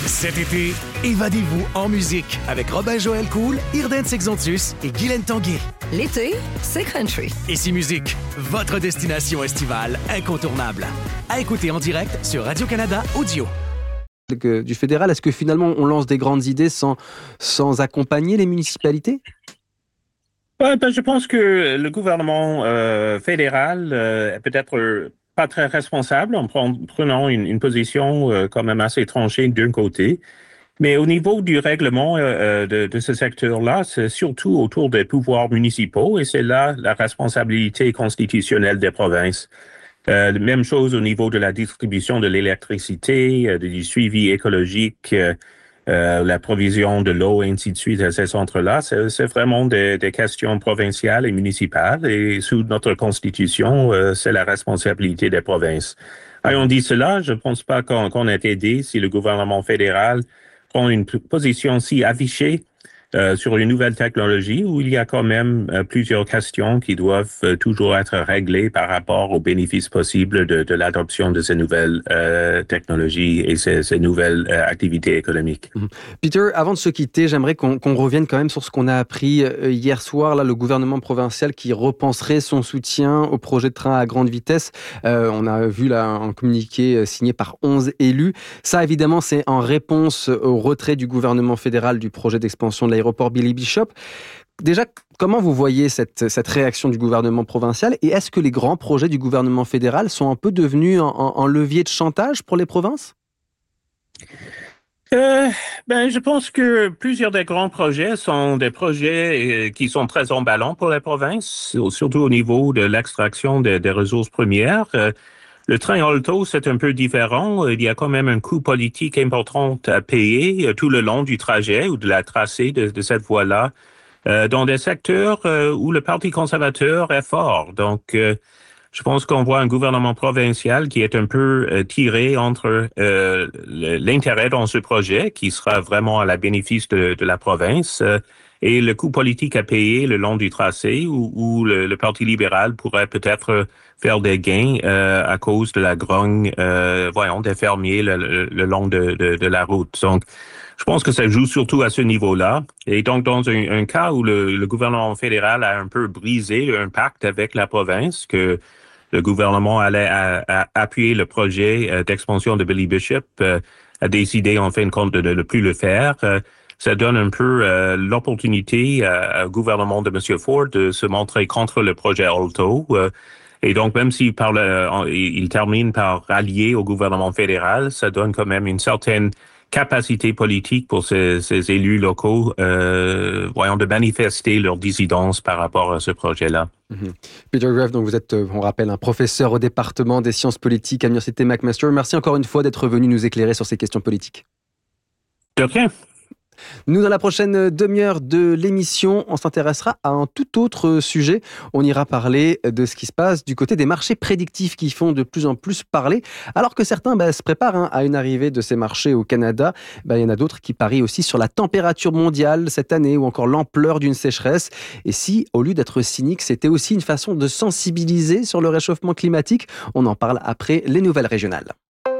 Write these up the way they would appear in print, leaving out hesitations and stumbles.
Cet été, évadez-vous en musique avec Robin-Joël Cool, Irden Sexontus et Guylaine Tanguay. L'été, c'est country. Ici Musique, votre destination estivale incontournable. À écouter en direct sur Radio-Canada Audio. Du fédéral, est-ce que finalement on lance des grandes idées sans accompagner les municipalités? Je pense que le gouvernement fédéral est peut-être pas très responsable en prenant une position quand même assez tranchée d'un côté. Mais au niveau du règlement de ce secteur-là, c'est surtout autour des pouvoirs municipaux et c'est là la responsabilité constitutionnelle des provinces. Même chose au niveau de la distribution de l'électricité, du suivi écologique, la provision de l'eau et ainsi de suite à ces centres-là. C'est vraiment des questions provinciales et municipales et sous notre constitution, c'est la responsabilité des provinces. Ayant dit cela, je ne pense pas qu'on est aidé si le gouvernement fédéral prend une position si affichée sur une nouvelle technologie où il y a quand même plusieurs questions qui doivent toujours être réglées par rapport aux bénéfices possibles de l'adoption de ces nouvelles technologies et ces nouvelles activités économiques. Peter, avant de se quitter, j'aimerais qu'on revienne quand même sur ce qu'on a appris hier soir, là, le gouvernement provincial qui repenserait son soutien au projet de train à grande vitesse. On a vu là un communiqué signé par 11 élus. Ça, évidemment, c'est en réponse au retrait du gouvernement fédéral du projet d'expansion de l'aéroport Billy Bishop. Déjà, comment vous voyez cette réaction du gouvernement provincial et est-ce que les grands projets du gouvernement fédéral sont un peu devenus un levier de chantage pour les provinces? Je pense que plusieurs des grands projets sont des projets qui sont très emballants pour les provinces, surtout au niveau de l'extraction des ressources premières. Le train Alto, c'est un peu différent. Il y a quand même un coût politique important à payer tout le long du trajet ou de la tracée de cette voie-là, dans des secteurs où le Parti conservateur est fort. Donc, je pense qu'on voit un gouvernement provincial qui est un peu tiré entre l'intérêt dans ce projet, qui sera vraiment à la bénéfice de la province, et le coût politique à payer le long du tracé, où le Parti libéral pourrait peut-être faire des gains à cause de la grogne des fermiers le long de la route. Donc, je pense que ça joue surtout à ce niveau-là. Et donc, dans un cas où le gouvernement fédéral a un peu brisé un pacte avec la province, que le gouvernement allait appuyer le projet d'expansion de Billy Bishop, a décidé en fin de compte de ne plus le faire. Ça donne un peu l'opportunité au gouvernement de M. Ford de se montrer contre le projet Alto. Et donc, même s'il il termine par rallier au gouvernement fédéral, ça donne quand même une certaine capacité politique pour ces élus locaux, de manifester leur dissidence par rapport à ce projet-là. Peter Graff, donc vous êtes, on rappelle, un professeur au département des sciences politiques à l'Université McMaster. Merci encore une fois d'être venu nous éclairer sur ces questions politiques. De rien. Nous, dans la prochaine demi-heure de l'émission, on s'intéressera à un tout autre sujet. On ira parler de ce qui se passe du côté des marchés prédictifs qui font de plus en plus parler. Alors que certains se préparent à une arrivée de ces marchés au Canada, il y en a d'autres qui parient aussi sur la température mondiale cette année ou encore l'ampleur d'une sécheresse. Et si, au lieu d'être cynique, c'était aussi une façon de sensibiliser sur le réchauffement climatique, on en parle après les nouvelles régionales.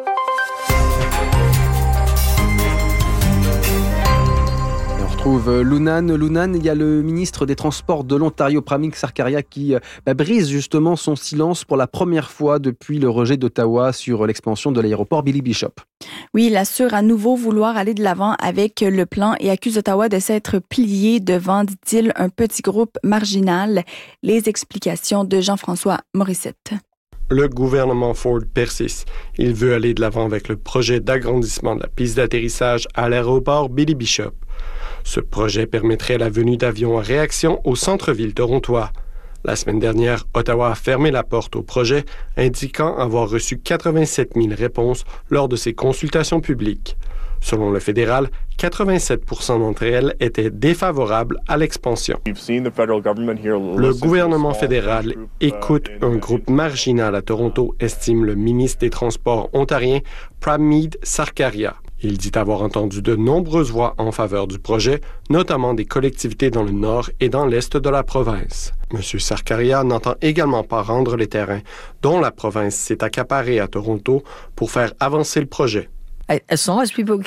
Trouve Lunan, il y a le ministre des Transports de l'Ontario, Pramik Sarkaria, qui brise justement son silence pour la première fois depuis le rejet d'Ottawa sur l'expansion de l'aéroport Billy Bishop. Oui, il assure à nouveau vouloir aller de l'avant avec le plan et accuse Ottawa de s'être plié devant, dit-il, un petit groupe marginal. Les explications de Jean-François Morissette. Le gouvernement Ford persiste. Il veut aller de l'avant avec le projet d'agrandissement de la piste d'atterrissage à l'aéroport Billy Bishop. Ce projet permettrait la venue d'avions en réaction au centre-ville torontois. La semaine dernière, Ottawa a fermé la porte au projet, indiquant avoir reçu 87 000 réponses lors de ses consultations publiques. Selon le fédéral, 87% d'entre elles étaient défavorables à l'expansion. Le gouvernement fédéral écoute un groupe marginal à Toronto, estime le ministre des Transports ontarien Pramik Sarkaria. Il dit avoir entendu de nombreuses voix en faveur du projet, notamment des collectivités dans le nord et dans l'est de la province. M. Sarkaria n'entend également pas rendre les terrains dont la province s'est accaparée à Toronto pour faire avancer le projet. As long as people